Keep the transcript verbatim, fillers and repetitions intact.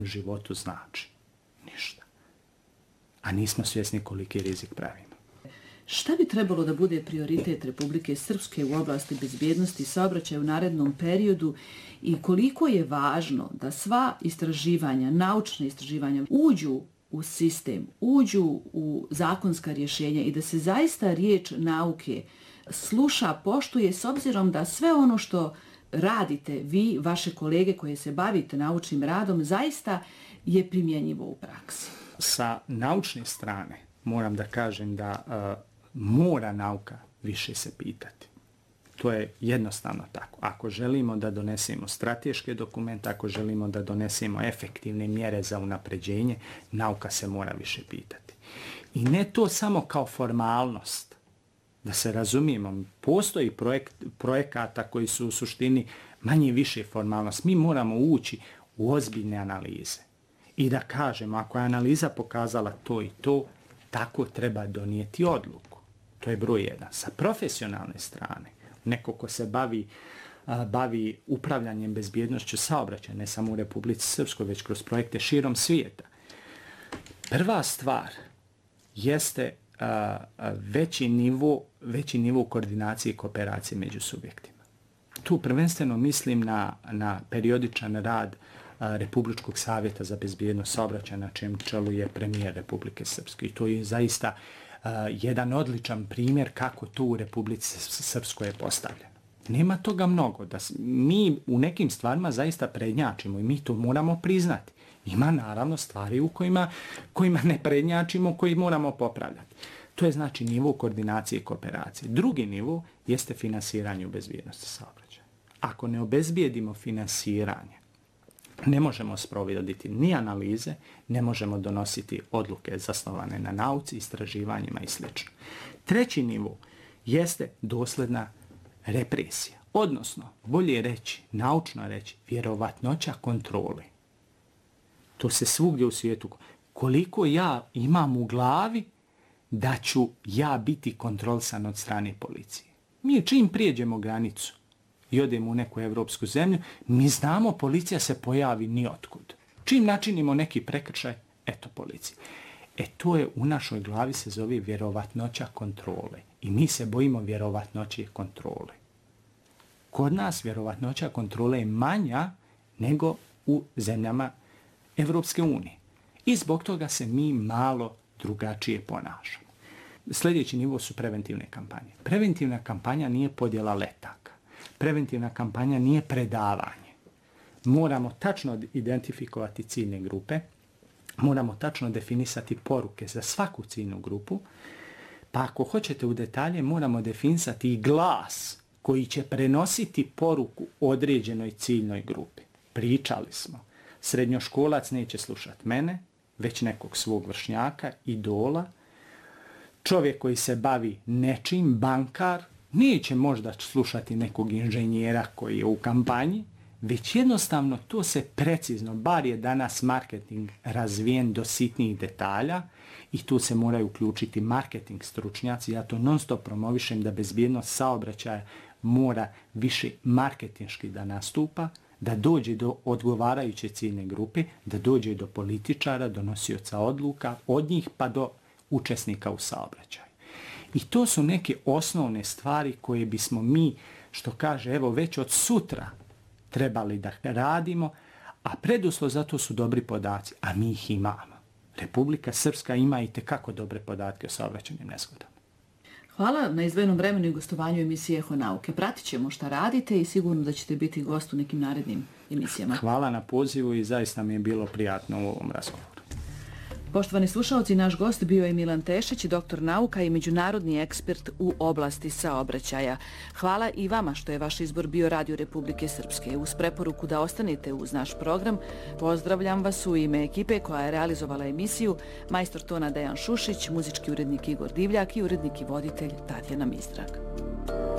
životu znači? Ništa. A nismo svjesni koliki rizik pravimo. Šta bi trebalo da bude prioritet Republike Srpske u oblasti bezbjednosti saobraćaja u narednom periodu i koliko je važno da sva istraživanja, naučna istraživanja uđu u sistem, uđu u zakonska rješenja i da se zaista riječ nauke sluša, poštuje s obzirom da sve ono što radite vi, vaše kolege koje se bavite naučnim radom, zaista je primjenjivo u praksi? Sa naučne strane moram da kažem da uh, mora nauka više se pitati. To je jednostavno tako. Ako želimo da donesemo strateške dokumente, ako želimo da donesemo efektivne mjere za unapređenje, nauka se mora više pitati. I ne to samo kao formalnost. Da se razumijemo, postoji projekt, projekata koji su u suštini manje više formalnost. Mi moramo ući u ozbiljne analize i da kažemo, ako je analiza pokazala to i to, tako treba donijeti odluku. To je broj jedan. Sa profesionalne strane, neko ko se bavi, a, bavi upravljanjem bezbjednošću saobraćaja, ne samo u Republici Srpskoj, već kroz projekte širom svijeta. Prva stvar jeste a, a, veći nivo, veći nivo koordinacije i kooperacije među subjektima. Tu prvenstveno mislim na, na periodičan rad a, Republičkog savjeta za bezbjednost saobraćaja, na čijem čelu je premijer Republike Srpske. I to je zaista Uh, jedan odličan primjer kako to u Republici Srpskoj je postavljeno. Nema toga mnogo. Da mi u nekim stvarima zaista prednjačimo i mi to moramo priznati. Ima naravno stvari u kojima, kojima ne prednjačimo, koji moramo popravljati. To je znači nivo koordinacije i kooperacije. Drugi nivo jeste finansiranje u bezbjednosti saobraćaja. Ako ne obezbijedimo finansiranje, ne možemo sprovoditi ni analize, ne možemo donositi odluke zasnovane na nauci, istraživanjima i sl. Treći nivo jeste dosljedna represija. Odnosno, bolje reći, naučno reći, vjerovatnoća kontrole. To se svugdje u svijetu. Koliko ja imam u glavi da ću ja biti kontrolisan od strane policije. Mi čim prijeđemo granicu i odemo u neku evropsku zemlju, mi znamo policija se pojavi niotkud. Čim načinimo neki prekršaj, eto policija. E to je u našoj glavi se zove vjerovatnoća kontrole. I mi se bojimo vjerovatnoće kontrole. Kod nas vjerovatnoća kontrole je manja nego u zemljama Evropske unije. I zbog toga se mi malo drugačije ponašamo. Sljedeći nivo su preventivne kampanje. Preventivna kampanja nije podjela letaka. Preventivna kampanja nije predavanje. Moramo tačno identifikovati ciljne grupe, moramo tačno definisati poruke za svaku ciljnu grupu, pa ako hoćete u detalje, moramo definisati i glas koji će prenositi poruku određenoj ciljnoj grupi. Pričali smo, srednjoškolac neće slušati mene, već nekog svog vršnjaka, idola. Čovjek koji se bavi nečim, bankar, neće možda slušati nekog inženjera koji je u kampanji, već jednostavno to se precizno, bar je danas marketing razvijen do sitnijih detalja i tu se moraju uključiti marketing stručnjaci. Ja to non stop promovišem da bezbjednost saobraćaja mora više marketinški da nastupa, da dođe do odgovarajuće ciljne grupe, da dođe do političara, donosioca odluka, od njih pa do učesnika u saobraćaju. I to su neke osnovne stvari koje bismo mi, što kaže, evo već od sutra trebali da radimo, a preduslov za to su dobri podaci, a mi ih imamo. Republika Srpska ima i tekako dobre podatke o saobraćajnim nezgodama. Hvala na izdvojenom vremenu i gostovanju emisije Eho nauke. Pratit ćemo šta radite i sigurno da ćete biti gost u nekim narednim emisijama. Hvala na pozivu i zaista mi je bilo prijatno u ovom razgovoru. Poštovani slušalci, naš gost bio je Milan Tešić, doktor nauka i međunarodni ekspert u oblasti saobraćaja. Hvala i vama što je vaš izbor bio Radio Republike Srpske. Uz preporuku da ostanete uz naš program, pozdravljam vas u ime ekipe koja je realizovala emisiju, majstor tona Dejan Šušić, muzički urednik Igor Divljak i urednik i voditelj Tatjana Mizdrag.